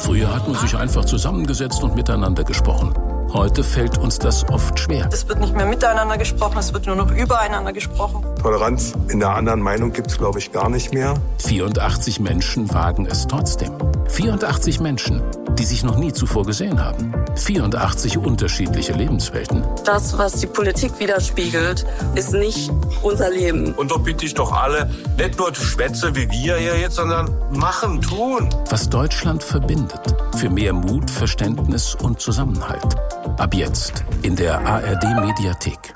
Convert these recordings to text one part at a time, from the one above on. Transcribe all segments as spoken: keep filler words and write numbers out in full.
Früher hat man sich einfach zusammengesetzt und miteinander gesprochen. Heute fällt uns das oft schwer. Es wird nicht mehr miteinander gesprochen, es wird nur noch übereinander gesprochen. Toleranz in der anderen Meinung gibt es, glaube ich, gar nicht mehr. vierundachtzig Menschen wagen es trotzdem. vierundachtzig Menschen, die sich noch nie zuvor gesehen haben. vierundachtzig unterschiedliche Lebenswelten. Das, was die Politik widerspiegelt, ist nicht unser Leben. Und da bitte ich doch alle, nicht nur Schwätze wie wir hier jetzt, sondern machen, tun. Was Deutschland verbindet. Für mehr Mut, Verständnis und Zusammenhalt. Ab jetzt in der A R D-Mediathek.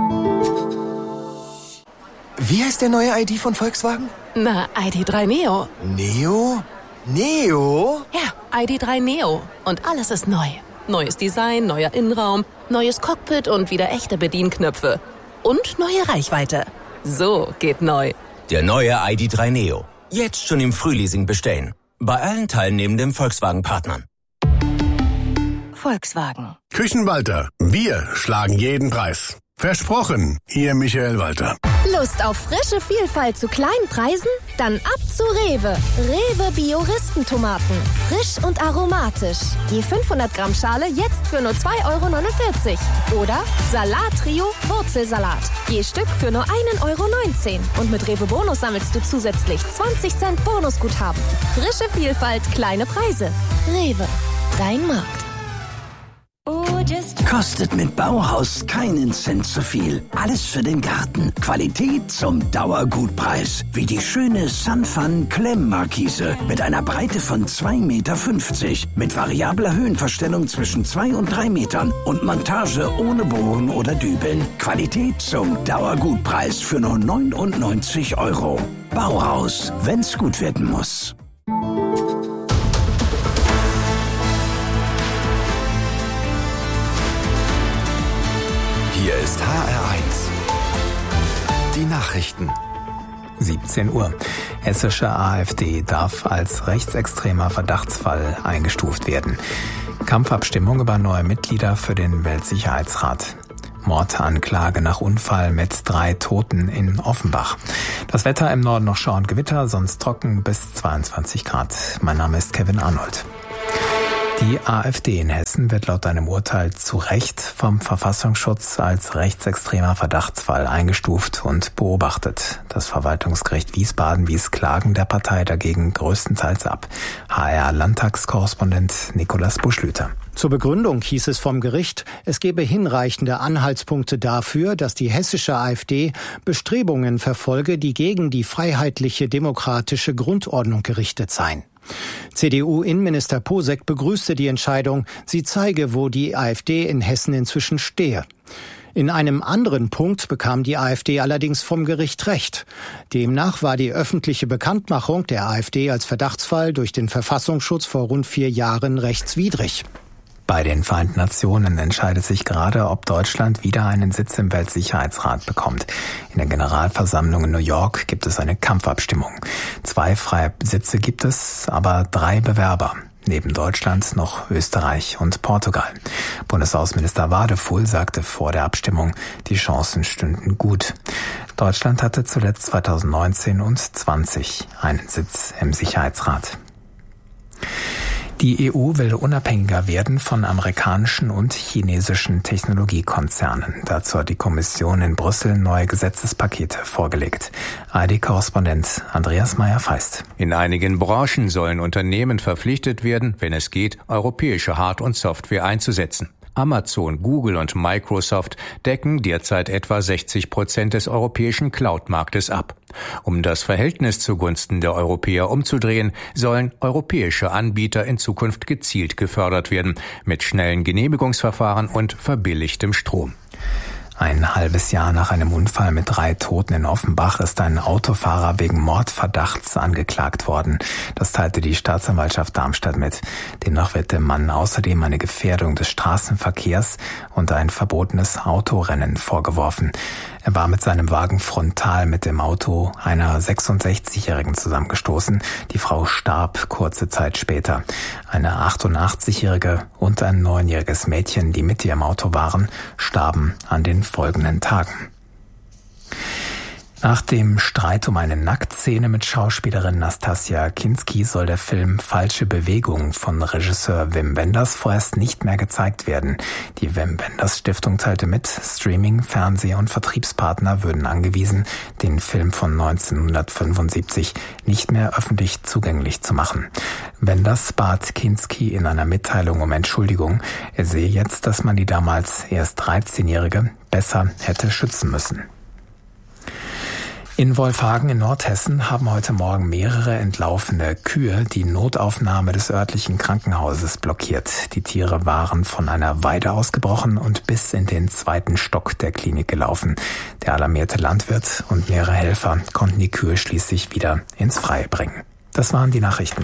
Wie heißt der neue I D von Volkswagen? Na, I D drei Neo. Neo? Neo? Ja, I D drei Neo. Und alles ist neu. Neues Design, neuer Innenraum, neues Cockpit und wieder echte Bedienknöpfe. Und neue Reichweite. So geht neu. Der neue I D drei Neo. Jetzt schon im Frühleasing bestellen. Bei allen teilnehmenden Volkswagen-Partnern. Volkswagen. Küchenwalter. Wir schlagen jeden Preis. Versprochen, Ihr Michael Walter. Lust auf frische Vielfalt zu kleinen Preisen? Dann ab zu Rewe. Rewe Bio-Ristentomaten. Frisch und aromatisch. Je fünfhundert Gramm Schale jetzt für nur zwei Euro neunundvierzig. Oder Salat-Trio Wurzelsalat. Je Stück für nur ein Euro neunzehn. Und mit Rewe Bonus sammelst du zusätzlich zwanzig Cent Bonusguthaben. Frische Vielfalt, kleine Preise. Rewe. Dein Markt. Kostet mit Bauhaus keinen Cent zu viel. Alles für den Garten. Qualität zum Dauergutpreis. Wie die schöne Sunfun Klemmmarkise mit einer Breite von zwei Komma fünfzig Meter. Mit variabler Höhenverstellung zwischen zwei und drei Metern. Und Montage ohne Bohren oder Dübeln. Qualität zum Dauergutpreis für nur neunundneunzig Euro. Bauhaus, wenn's gut werden muss. Hier ist H R eins. Die Nachrichten. siebzehn Uhr. Hessische AfD darf als rechtsextremer Verdachtsfall eingestuft werden. Kampfabstimmung über neue Mitglieder für den Weltsicherheitsrat. Mordanklage nach Unfall mit drei Toten in Offenbach. Das Wetter im Norden noch Schauer und Gewitter, sonst trocken bis zweiundzwanzig Grad. Mein Name ist Kevin Arnold. Die AfD in Hessen wird laut einem Urteil zu Recht vom Verfassungsschutz als rechtsextremer Verdachtsfall eingestuft und beobachtet. Das Verwaltungsgericht Wiesbaden wies Klagen der Partei dagegen größtenteils ab. H R-Landtagskorrespondent Nikolaus Buschlüter. Zur Begründung hieß es vom Gericht, es gebe hinreichende Anhaltspunkte dafür, dass die hessische AfD Bestrebungen verfolge, die gegen die freiheitliche demokratische Grundordnung gerichtet seien. C D U-Innenminister Posek begrüßte die Entscheidung. Sie zeige, wo die AfD in Hessen inzwischen stehe. In einem anderen Punkt bekam die AfD allerdings vom Gericht Recht. Demnach war die öffentliche Bekanntmachung der AfD als Verdachtsfall durch den Verfassungsschutz vor rund vier Jahren rechtswidrig. Bei den Vereinten Nationen entscheidet sich gerade, ob Deutschland wieder einen Sitz im Weltsicherheitsrat bekommt. In der Generalversammlung in New York gibt es eine Kampfabstimmung. Zwei freie Sitze gibt es, aber drei Bewerber. Neben Deutschland noch Österreich und Portugal. Bundesaußenminister Wadefuhl sagte vor der Abstimmung, die Chancen stünden gut. Deutschland hatte zuletzt zweitausendneunzehn und zwanzig einen Sitz im Sicherheitsrat. Die E U will unabhängiger werden von amerikanischen und chinesischen Technologiekonzernen. Dazu hat die Kommission in Brüssel neue Gesetzespakete vorgelegt. A R D-Korrespondent Andreas Meyer-Feist. In einigen Branchen sollen Unternehmen verpflichtet werden, wenn es geht, europäische Hard- und Software einzusetzen. Amazon, Google und Microsoft decken derzeit etwa sechzig Prozent des europäischen Cloud-Marktes ab. Um das Verhältnis zugunsten der Europäer umzudrehen, sollen europäische Anbieter in Zukunft gezielt gefördert werden, mit schnellen Genehmigungsverfahren und verbilligtem Strom. Ein halbes Jahr nach einem Unfall mit drei Toten in Offenbach ist ein Autofahrer wegen Mordverdachts angeklagt worden. Das teilte die Staatsanwaltschaft Darmstadt mit. Demnach wird dem Mann außerdem eine Gefährdung des Straßenverkehrs und ein verbotenes Autorennen vorgeworfen. Er war mit seinem Wagen frontal mit dem Auto einer sechsundsechzigjährigen zusammengestoßen. Die Frau starb kurze Zeit später. Eine achtundachtzig-jährige und ein neunjähriges Mädchen, die mit ihr im Auto waren, starben an den folgenden Tagen. Nach dem Streit um eine Nacktszene mit Schauspielerin Nastassja Kinski soll der Film Falsche Bewegung von Regisseur Wim Wenders vorerst nicht mehr gezeigt werden. Die Wim Wenders Stiftung teilte mit, Streaming-, Fernseh- und Vertriebspartner würden angewiesen, den Film von neunzehnhundertfünfundsiebzig nicht mehr öffentlich zugänglich zu machen. Wenders bat Kinski in einer Mitteilung um Entschuldigung. Er sehe jetzt, dass man die damals erst dreizehnjährige besser hätte schützen müssen. In Wolfhagen in Nordhessen haben heute Morgen mehrere entlaufene Kühe die Notaufnahme des örtlichen Krankenhauses blockiert. Die Tiere waren von einer Weide ausgebrochen und bis in den zweiten Stock der Klinik gelaufen. Der alarmierte Landwirt und mehrere Helfer konnten die Kühe schließlich wieder ins Freie bringen. Das waren die Nachrichten.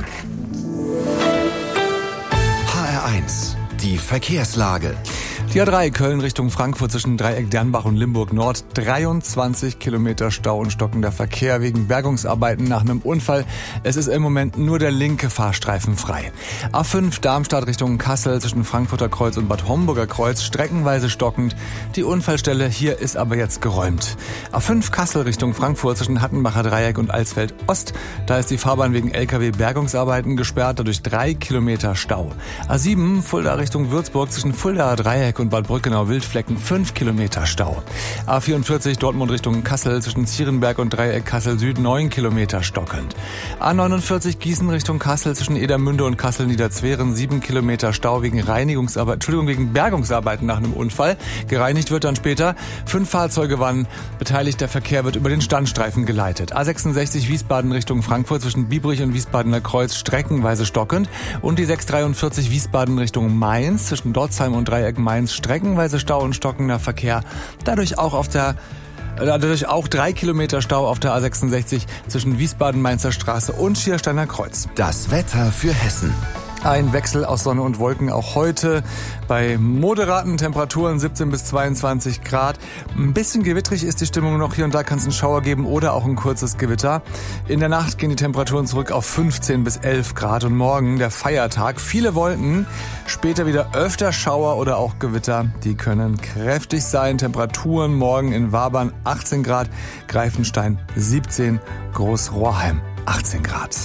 H R eins, die Verkehrslage. Die A drei Köln Richtung Frankfurt zwischen Dreieck Dernbach und Limburg Nord. dreiundzwanzig Kilometer Stau und stockender Verkehr wegen Bergungsarbeiten nach einem Unfall. Es ist im Moment nur der linke Fahrstreifen frei. A fünf Darmstadt Richtung Kassel zwischen Frankfurter Kreuz und Bad Homburger Kreuz streckenweise stockend. Die Unfallstelle hier ist aber jetzt geräumt. A fünf Kassel Richtung Frankfurt zwischen Hattenbacher Dreieck und Alsfeld Ost. Da ist die Fahrbahn wegen L K W-Bergungsarbeiten gesperrt, dadurch drei Kilometer Stau. A sieben Fulda Richtung Würzburg zwischen Fuldaer Dreieck und Bad Brückenau-Wildflecken fünf Kilometer Stau. A vierundvierzig Dortmund Richtung Kassel zwischen Zierenberg und Dreieck Kassel Süd neun Kilometer stockend. A neunundvierzig Gießen Richtung Kassel zwischen Edermünde und Kassel-Niederzweren sieben Kilometer Stau wegen Reinigungsarbeiten, Entschuldigung, wegen Bergungsarbeiten nach einem Unfall. Gereinigt wird dann später. Fünf Fahrzeuge waren beteiligt. Der Verkehr wird über den Standstreifen geleitet. A sechsundsechzig Wiesbaden Richtung Frankfurt zwischen Biebrich und Wiesbadener Kreuz streckenweise stockend. Und die sechshundertdreiundvierzig Wiesbaden Richtung Mainz zwischen Dotzheim und Dreieck Mainz streckenweise Stau und stockender Verkehr. Dadurch auch auf der Dadurch auch drei Kilometer Stau auf der A sechsundsechzig zwischen Wiesbaden-Mainzer Straße und Schiersteiner Kreuz. Das Wetter für Hessen. Ein Wechsel aus Sonne und Wolken auch heute bei moderaten Temperaturen siebzehn bis zweiundzwanzig Grad. Ein bisschen gewittrig ist die Stimmung noch. Hier und da kann es einen Schauer geben oder auch ein kurzes Gewitter. In der Nacht gehen die Temperaturen zurück auf fünfzehn bis elf Grad. Und morgen der Feiertag. Viele Wolken, später wieder öfter Schauer oder auch Gewitter. Die können kräftig sein. Temperaturen morgen in Wabern achtzehn Grad, Greifenstein siebzehn, Großrohrheim achtzehn Grad.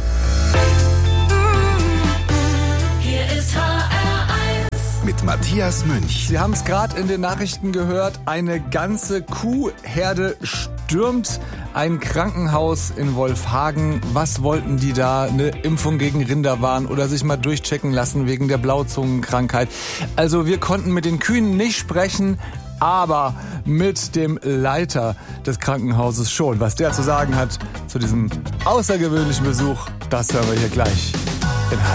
Mit Matthias Münch. Sie haben es gerade in den Nachrichten gehört, eine ganze Kuhherde stürmt ein Krankenhaus in Wolfhagen. Was wollten die da? Eine Impfung gegen Rinderwahn oder sich mal durchchecken lassen wegen der Blauzungenkrankheit? Also wir konnten mit den Kühen nicht sprechen, aber mit dem Leiter des Krankenhauses schon. Was der zu sagen hat zu diesem außergewöhnlichen Besuch, das hören wir hier gleich in H